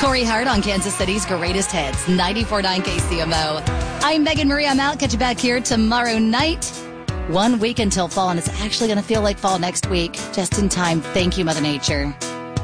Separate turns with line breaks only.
Corey Hart on Kansas City's Greatest Hits, 94.9 KCMO. I'm Megan Marie. I'm out. Catch you back here tomorrow night. 1 week until fall, and it's actually going to feel like fall next week. Just in time. Thank you, Mother Nature.